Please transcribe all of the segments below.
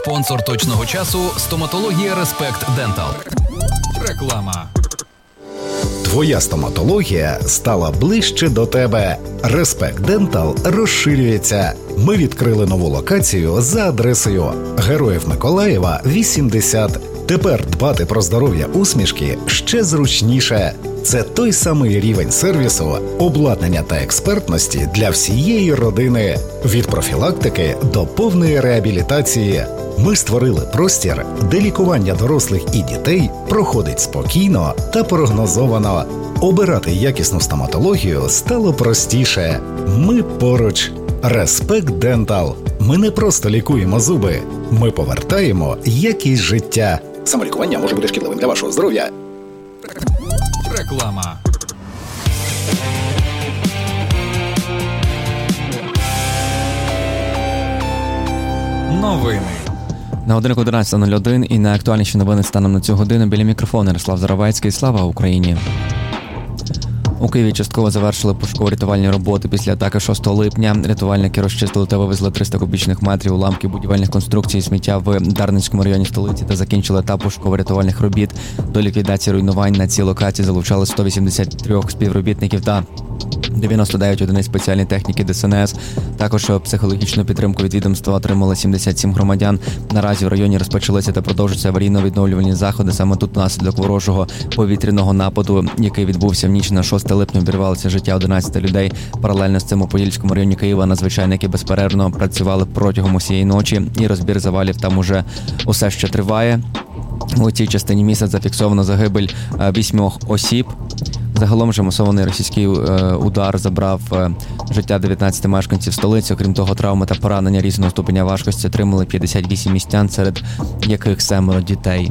Спонсор точного часу – стоматологія Респект Дентал. Реклама. Твоя стоматологія стала ближче до тебе. Респект Дентал розширюється. Ми відкрили нову локацію за адресою Героїв Миколаєва, 80. Тепер дбати про здоров'я усмішки ще зручніше. Це той самий рівень сервісу, обладнання та експертності для всієї родини. Від профілактики до повної реабілітації. Ми створили простір, де лікування дорослих і дітей проходить спокійно та прогнозовано. Обирати якісну стоматологію стало простіше. Ми поруч. Респект Дентал. Ми не просто лікуємо зуби. Ми повертаємо якість життя. Самолікування може бути шкідливим для вашого здоров'я. Реклама. Новини. На годинку 11:01 і найактуальніші новини станом на цю годину. Біля мікрофону Ярослав Заровецький. Слава Україні! У Києві частково завершили пошуково-рятувальні роботи після атаки 6 липня. Рятувальники розчистили та вивезли 300 кубічних метрів уламків будівельних конструкцій і сміття в Дарницькому районі столиці та закінчили етап пошуково-рятувальних робіт. До ліквідації руйнувань на цій локації залучали 183 співробітників та 99 одиниць спеціальної техніки ДСНС. Також психологічну підтримку від відомства отримали 77 громадян. Наразі в районі розпочалися та продовжуються аварійно-відновлювальні заходи. Саме тут внаслідок ворожого повітряного нападу, який відбувся в ніч на 6 липня, обірвалося життя 11 людей. Паралельно з цим у Подільському районі Києва надзвичайники безперервно працювали протягом усієї ночі, і розбір завалів там уже усе ще триває. У цій частині міста зафіксовано загибель 8 осіб. Загалом же масований російський удар забрав життя 19 мешканців столиці. Окрім того, травми та поранення різного ступеня важкості отримали 58 містян, серед яких 7 дітей.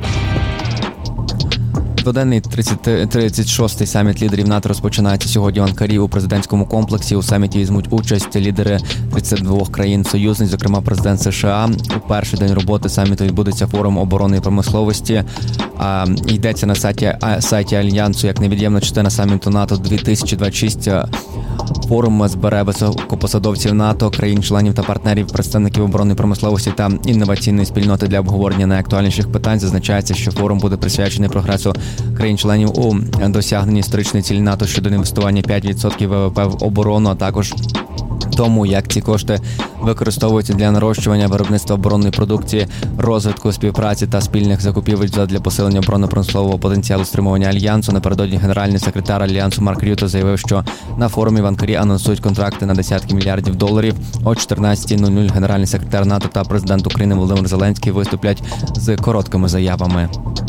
Дводенний 36-й саміт лідерів НАТО розпочинається сьогодні в Анкарі у президентському комплексі. У саміті візьмуть участь лідери 32 країн-союзниць, зокрема президент США. У перший день роботи саміту відбудеться форум оборони і промисловості. Йдеться на сайті Альянсу як невід'ємна частина саміту НАТО 2026. Форум збере високопосадовців НАТО, країн-членів та партнерів, представників оборонної промисловості та інноваційної спільноти для обговорення найактуальніших питань. Зазначається, що форум буде присвячений прогресу країн-членів у досягненні історичної цілі НАТО щодо інвестування 5% ВВП в оборону, а також тому, як ці кошти використовуються для нарощування виробництва оборонної продукції, розвитку співпраці та спільних закупівель для посилення оборонно-промислового потенціалу стримування Альянсу. Напередодні генеральний секретар Альянсу Марк Рюте заявив, що на форумі в Анкарі анонсують контракти на десятки мільярдів доларів. О 14:00 генеральний секретар НАТО та президент України Володимир Зеленський виступлять з короткими заявами.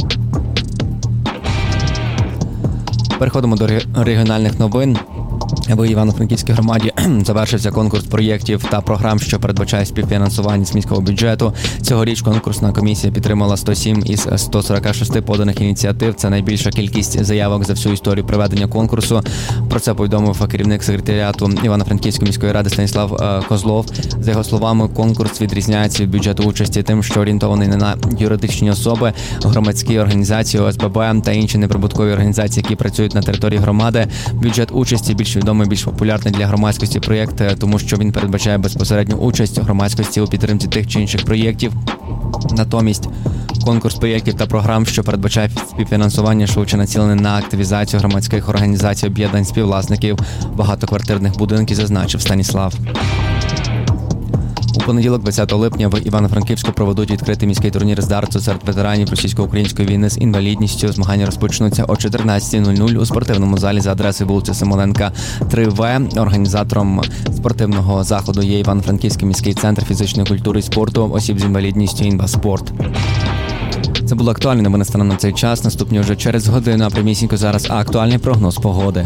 Переходимо до регіональних новин. В Івано-Франківській громаді завершився конкурс проєктів та програм, що передбачає співфінансування з міського бюджету. Цьогоріч конкурсна комісія підтримала 107 із 146 поданих ініціатив. Це найбільша кількість заявок за всю історію проведення конкурсу. Про це повідомив керівник секретаріату Івано-Франківської міської ради Станіслав Козлов. За його словами, конкурс відрізняється від бюджету участі тим, що орієнтований не на юридичні особи, громадські організації, ОСББ та інші неприбуткові організації, які працюють на території громади. Бюджет участі більш відомий, більш популярний для громадськості проєкт, тому що він передбачає безпосередню участь громадськості у підтримці тих чи інших проєктів. Натомість конкурс проєктів та програм, що передбачає співфінансування, швидше націлений на активізацію громадських організацій, об'єднань співвласників багатоквартирних будинків, зазначив Станіслав. У понеділок, 20 липня, в Івано-Франківську проведуть відкритий міський турнір з дартсу серед ветеранів російсько-української війни з інвалідністю. Змагання розпочнуться о 14:00 у спортивному залі за адресою вулиця Симоненка, 3В. Організатором спортивного заходу є Івано-Франківський міський центр фізичної культури і спорту осіб з інвалідністю «Інваспорт». Це було актуальне новини станом на цей час. Наступні вже через годину, а прямісінько зараз актуальний прогноз погоди.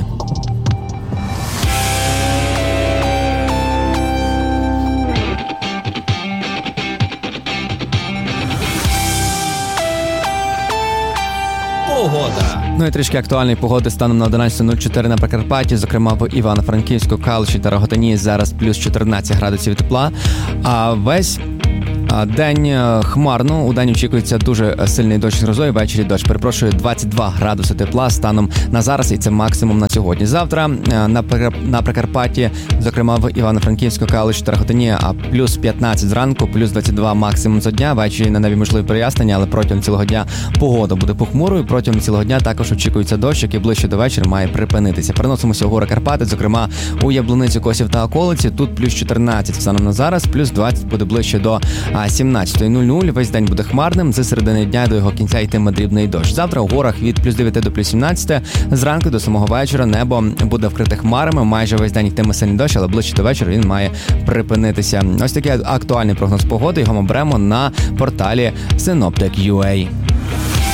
Погода. Ну і трішки актуальної погоди станом на 11:04 на Прикарпатті, зокрема в Івано-Франківську, Калуші та Роготині зараз плюс 14 градусів тепла, а весь День хмарно, у день очікується дуже сильний дощ з грозою, ввечері дощ. Перепрошую, 22 градуси тепла станом на зараз, і це максимум на сьогодні. Завтра на Прикарпатті, зокрема в Івано-Франківську, Калуші та Рахотині, плюс 15 зранку, плюс 22 максимум за дня. Ввечері на небі можливі прояснення, але протягом цілого дня погода буде похмурою. Протягом цілого дня також очікується дощ, який ближче до вечора має припинитися. Переносимося в гори Карпати, зокрема у Яблуницю, Косів та околиці. Тут плюс 14 станом на зараз, плюс 20 буде ближче до 17:00. Весь день буде хмарним, з середини дня до його кінця йтиме дрібний дощ. Завтра у горах від плюс 9 до плюс 17, зранку до самого вечора небо буде вкрите хмарами, майже весь день йтиме сильний дощ, але ближче до вечора він має припинитися. Ось такий актуальний прогноз погоди, його ми беремо на порталі Synoptic.ua.